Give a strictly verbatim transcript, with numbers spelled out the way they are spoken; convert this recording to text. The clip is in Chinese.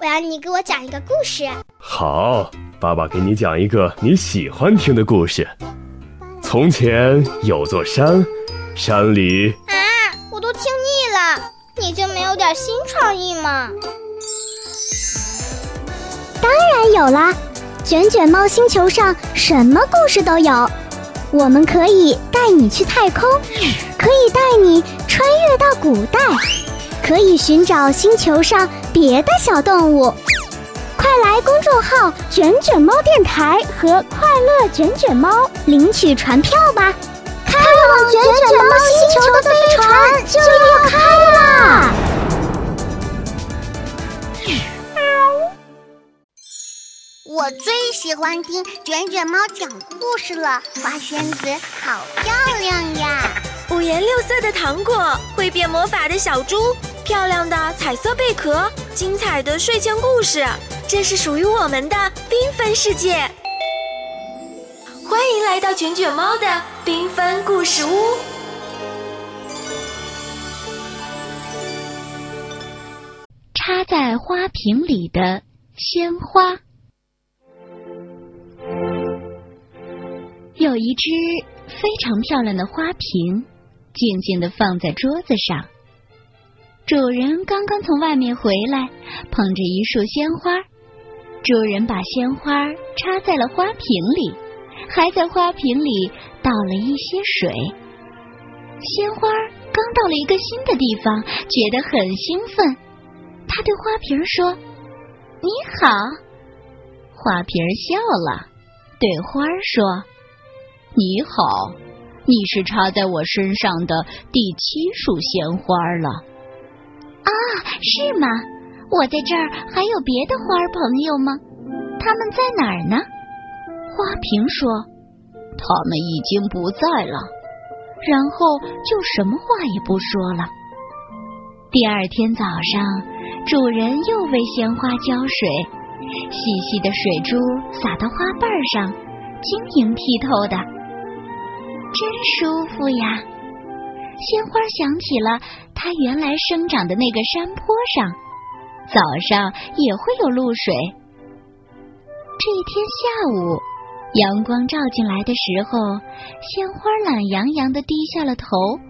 然你给我讲一个故事。 好，爸爸给你讲一个你喜欢听的故事。从前有座山，山里…… 啊，我都听腻了，你就没有点新创意吗？ 当然有啦，卷卷猫星球上什么故事都有。我们可以带你去太空，可以带你穿越到古代，可以寻找星球上别的小动物。快来公众号卷卷猫电台和快乐卷卷猫领取船票吧，开往卷卷猫星球的飞船就要开啦！ 我最喜欢听卷卷猫讲故事了，花仙子好漂亮呀！ 五颜六色的糖果，会变魔法的小猪，漂亮的彩色贝壳，精彩的睡前故事，这是属于我们的缤纷世界。欢迎来到卷卷猫的缤纷故事屋。 插在花瓶里的鲜花。有一只非常漂亮的花瓶，静静地放在桌子上。主人刚刚从外面回来，捧着一束鲜花。主人把鲜花插在了花瓶里，还在花瓶里倒了一些水。鲜花刚到了一个新的地方，觉得很兴奋。他对花瓶说：“你好。”花瓶笑了，对花说：“你好，你是插在我身上的第七束鲜花了。”啊，是吗？我在这儿还有别的花朋友吗？他们在哪儿呢？花瓶说：“他们已经不在了。”然后就什么话也不说了。第二天早上，主人又为鲜花浇水，细细的水珠洒到花瓣上，晶莹剔透的，真舒服呀！鲜花想起了它原来生长的那个山坡上，早上也会有露水。这一天下午，阳光照进来的时候，鲜花懒洋洋地低下了头，